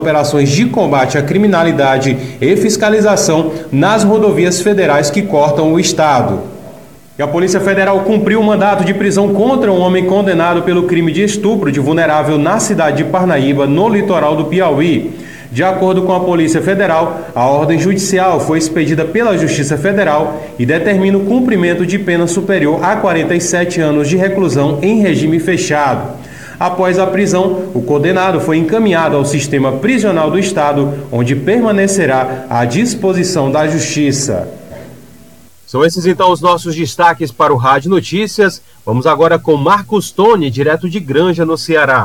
operações de combate à criminalidade e fiscalização nas rodovias federais que cortam o estado. E a Polícia Federal cumpriu o mandato de prisão contra um homem condenado pelo crime de estupro de vulnerável na cidade de Parnaíba, no litoral do Piauí. De acordo com a Polícia Federal, a ordem judicial foi expedida pela Justiça Federal e determina o cumprimento de pena superior a 47 anos de reclusão em regime fechado. Após a prisão, o condenado foi encaminhado ao sistema prisional do Estado, onde permanecerá à disposição da Justiça. São esses então os nossos destaques para o Rádio Notícias. Vamos agora com Marcos Tony, direto de Granja, no Ceará.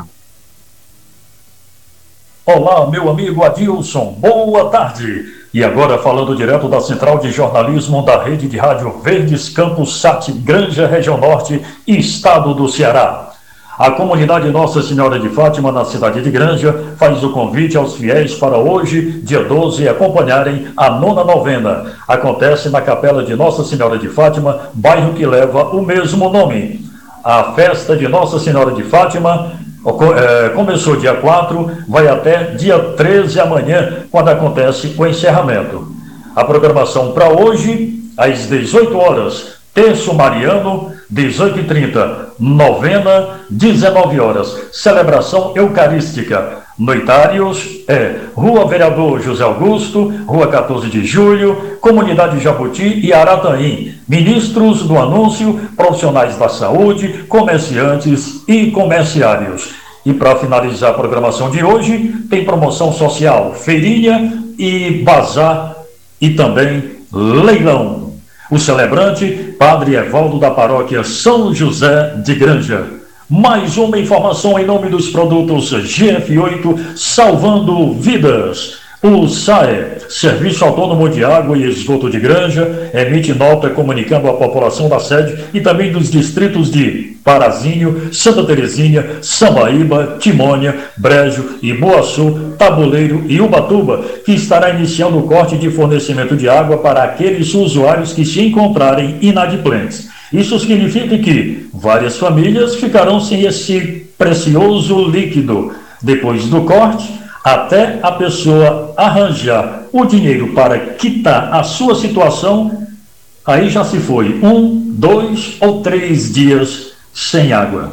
Olá, meu amigo Adilson, boa tarde. E agora falando direto da Central de Jornalismo da Rede de Rádio Verdes Campos Sat, Granja, Região Norte e Estado do Ceará. A comunidade Nossa Senhora de Fátima, na cidade de Granja, faz o convite aos fiéis para hoje, dia 12, acompanharem a 9ª novena. Acontece na Capela de Nossa Senhora de Fátima, bairro que leva o mesmo nome. A festa de Nossa Senhora de Fátima começou dia 4, vai até dia 13 amanhã, quando acontece o encerramento. A programação para hoje, às 18 horas, terço mariano, 18h30, novena, 19 horas, celebração eucarística. Noitários Rua Vereador José Augusto, Rua 14 de Julho, Comunidade Jabuti e Arataim. Ministros do anúncio, profissionais da saúde, comerciantes e comerciários. E para finalizar a programação de hoje, tem promoção social, feirinha e bazar e também leilão. O celebrante, Padre Evaldo da Paróquia São José de Granja. Mais uma informação em nome dos produtos GF8, salvando vidas. O SAE, Serviço Autônomo de Água e Esgoto de Granja, emite nota comunicando à população da sede e também dos distritos de Parazinho, Santa Terezinha, Sambaíba, Timônia, Brejo, Iboaçu, Tabuleiro e Ubatuba, que estará iniciando o corte de fornecimento de água para aqueles usuários que se encontrarem inadimplentes. Isso significa que várias famílias ficarão sem esse precioso líquido. Depois do corte, até a pessoa arranjar o dinheiro para quitar a sua situação, aí já se foi 1, 2 ou 3 dias sem água.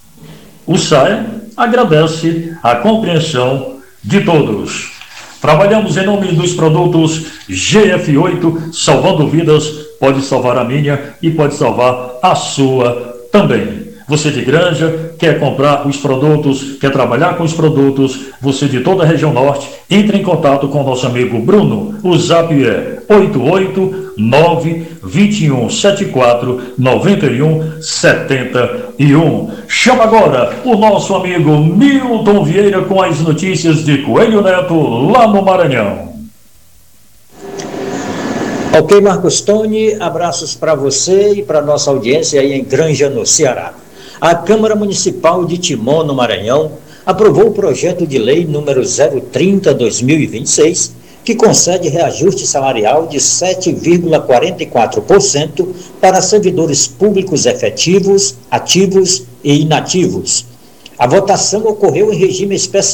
O SAE agradece a compreensão de todos. Trabalhamos em nome dos produtos GF8, salvando vidas, pode salvar a minha e pode salvar a sua também. Você de Granja, quer comprar os produtos, quer trabalhar com os produtos, você de toda a região norte, entre em contato com o nosso amigo Bruno. O zap é 889-2174-9171. Chama agora o nosso amigo Milton Vieira com as notícias de Coelho Neto, lá no Maranhão. Ok, Marcos Tony, abraços para você e para nossa audiência aí em Granja, no Ceará. A Câmara Municipal de Timon, no Maranhão, aprovou o projeto de lei número 030/2026, que concede reajuste salarial de 7,44% para servidores públicos efetivos, ativos e inativos. A votação ocorreu em regime especial